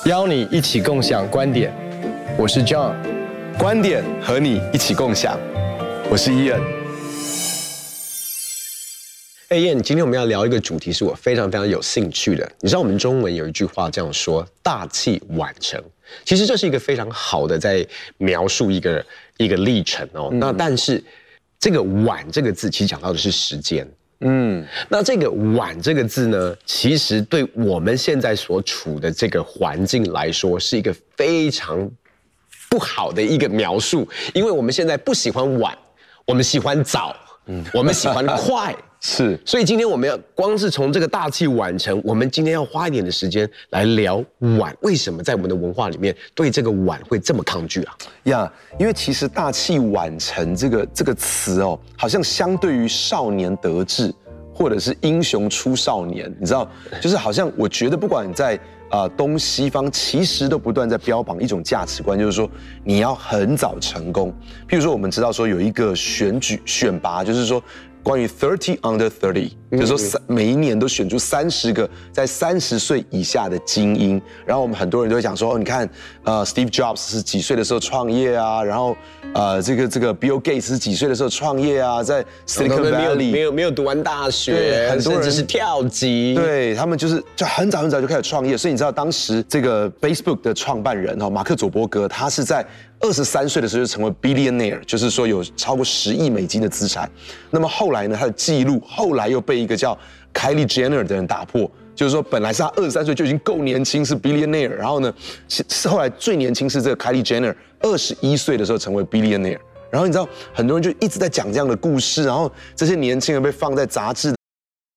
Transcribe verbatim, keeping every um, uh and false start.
邀你一起共享观点，我是 John， 观点和你一起共享，我是 Ian。哎 ，Ian， 今天我们要聊一个主题，是我非常非常有兴趣的。你知道我们中文有一句话这样说：“大器晚成。”其实这是一个非常好的在描述一个一个历程哦。嗯、那但是这个“晚”这个字，其实讲到的是时间。嗯，那这个“晚”这个字呢，其实对我们现在所处的这个环境来说，是一个非常不好的一个描述，因为我们现在不喜欢晚，我们喜欢早，嗯，我们喜欢快， 是。 所以今天我们要光是从这个大器晚成，我们今天要花一点的时间来聊晚，为什么在我们的文化里面对这个晚会这么抗拒啊？ 呀， yeah, 因为其实大器晚成这个这个词哦，好像相对于少年得志，或者是英雄出少年，你知道，就是好像我觉得不管在啊、呃、东西方，其实都不断在标榜一种价值观，就是说你要很早成功。譬如说，我们知道说有一个选举选拔，就是说。关于 thirty under thirty， 就是说三每一年都选出三十个在三十岁以下的精英，然后我们很多人都会讲说，哦，你看，呃 ，Steve Jobs 是几岁的时候创业啊？然后，呃，这个这个 Bill Gates 是几岁的时候创业啊？在 Silicon Valley 没有没有读完大学，很多人甚至是跳级， 对他们就是就很早很早就开始创业，所以你知道当时这个 Facebook 的创办人哈马克佐伯格，他是在二十三岁的时候就成为 billionaire， 就是说有超过十亿美金的资产。那么后来呢，他的记录后来又被一个叫 Kylie Jenner 的人打破，就是说本来是他二十三岁就已经够年轻是 billionaire， 然后呢，是后来最年轻是这个 Kylie Jenner， 二十一岁的时候成为 billionaire。然后你知道很多人就一直在讲这样的故事，然后这些年轻人被放在杂志